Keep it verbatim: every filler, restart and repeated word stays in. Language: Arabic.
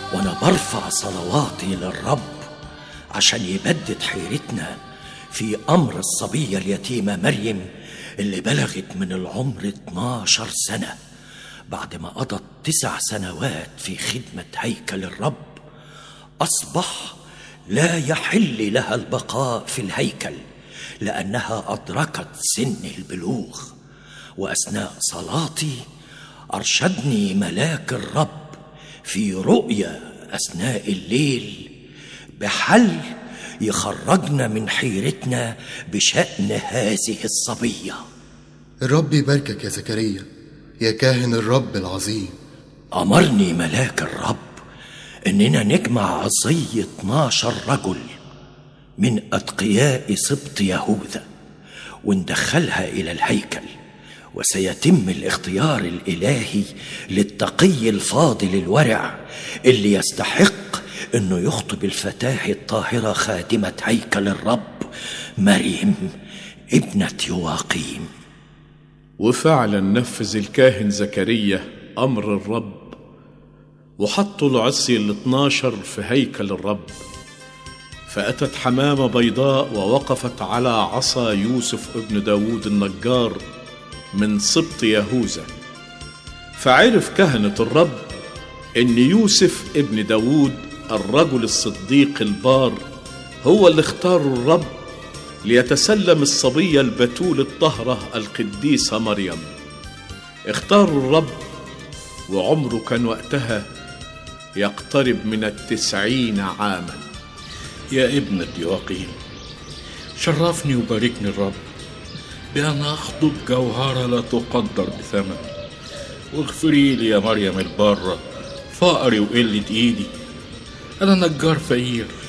وأنا برفع صلواتي للرب عشان يبدد حيرتنا في أمر الصبية اليتيمة مريم اللي بلغت من العمر اتناشر سنة بعد ما قضت تسع سنوات في خدمة هيكل الرب. أصبح لا يحل لها البقاء في الهيكل لأنها أدركت سن البلوغ. وأثناء صلاتي أرشدني ملاك الرب في رؤيا أثناء الليل بحل يخرجنا من حيرتنا بشأن هذه الصبية. الرب يباركك يا زكريا يا كاهن الرب العظيم. أمرني ملاك الرب إننا نجمع عصي اتناشر رجل من أتقياء سبط يهوذا وندخلها إلى الهيكل، وسيتم الاختيار الإلهي للتقي الفاضل الورع اللي يستحق إنه يخطب الفتاة الطاهرة خادمة هيكل الرب مريم ابنة يواقيم. وفعلا نفذ الكاهن زكريا أمر الرب وحطوا العصي الاثناشر في هيكل الرب. فأتت حمامة بيضاء ووقفت على عصا يوسف ابن داود النجار من سبط يهوذا. فعرف كهنة الرب إن يوسف ابن داود الرجل الصديق البار هو اللي اختار الرب ليتسلم الصبية البتول الطهرة القديسة مريم. اختار الرب وعمره كان وقتها يقترب من التسعين عاما. يا ابنة يواقيم، شرفني وباركني الرب بأن أخطب جوهرة لا تقدر بثمن. واغفري لي يا مريم البارة فقري وقلة إيدي، أنا نجار فقير